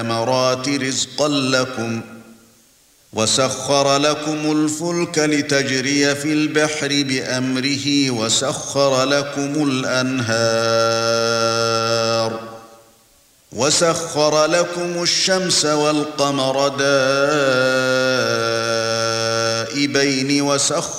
الثمرات رزقا لكم وسخر لكم الفلك لتجري في البحر بأمره وسخر لكم الأنهار وسخر لكم الشمس والقمر دائبين